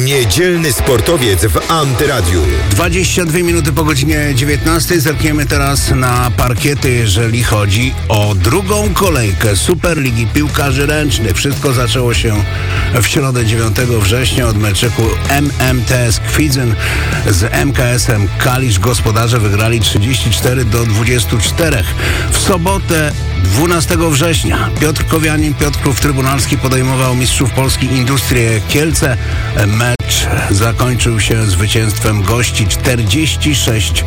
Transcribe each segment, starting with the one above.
Niedzielny sportowiec w Antyradiu. 22 minuty po godzinie 19. Zerkniemy teraz na parkiety, jeżeli chodzi o drugą kolejkę Superligi Piłkarzy Ręcznych. Wszystko zaczęło się w środę 9 września od meczyku MMTS Kwidzyn z MKS-em Kalisz. Gospodarze wygrali 34-24. W sobotę 12 września Piotr Kowianin, Piotr Klub Trybunalski podejmował mistrzów Polski Industrię Kielce. Mecz zakończył się zwycięstwem gości 46-30.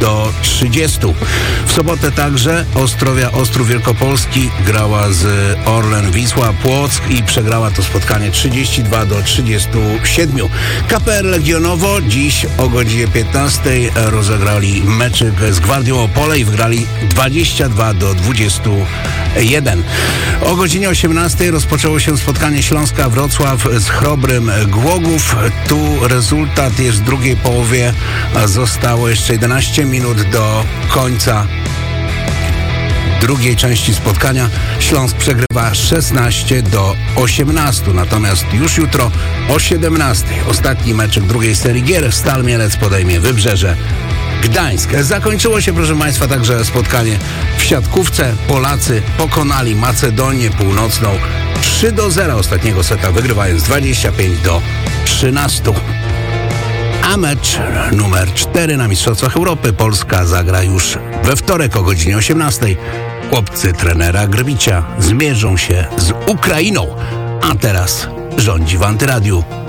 W sobotę także Ostrów Wielkopolski grała z Orlen Wisła Płock i przegrała to spotkanie 32-37. KPR Legionowo dziś o godzinie 15 rozegrali meczyk z Gwardią Opole i wygrali 22-21. O godzinie 18 rozpoczęło się spotkanie Śląska Wrocław z Chrobrym Głogów. Tu rezultat jest w drugiej połowie, a zostało jeszcze 11 minut do końca drugiej części spotkania. Śląsk przegrywa 16-18. Natomiast już jutro o 17 ostatni meczek drugiej serii gier. Stal Mielec podejmie Wybrzeże Gdańsk. Zakończyło się, proszę Państwa, także spotkanie w siatkówce. Polacy pokonali Macedonię Północną 3-0 ostatniego seta, wygrywając 25-13. A mecz numer 4 na Mistrzostwach Europy Polska zagra już we wtorek o godzinie 18. Chłopcy trenera Grbicia zmierzą się z Ukrainą. A teraz rządzi w Antyradiu